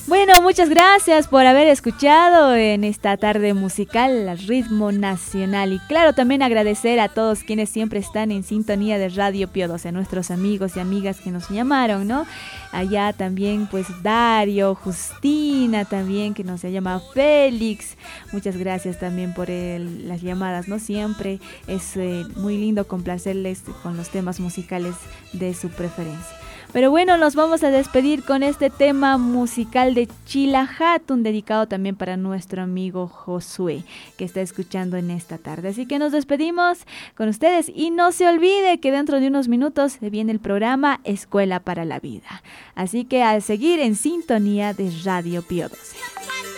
Bueno, muchas gracias por haber escuchado en esta tarde musical al ritmo nacional. Y claro, también agradecer a todos quienes siempre están en sintonía de Radio Pío 12, a nuestros amigos y amigas que nos llamaron, ¿no? Allá también pues Dario, Justina también que nos ha llamado, Félix. Muchas gracias también por las llamadas, ¿no? Siempre es muy lindo complacerles con los temas musicales de su preferencia. Pero bueno, nos vamos a despedir con este tema musical de Chila Hatun, dedicado también para nuestro amigo Josué, que está escuchando en esta tarde. Así que nos despedimos con ustedes y no se olvide que dentro de unos minutos viene el programa Escuela para la Vida. Así que a seguir en sintonía de Radio Pío 12.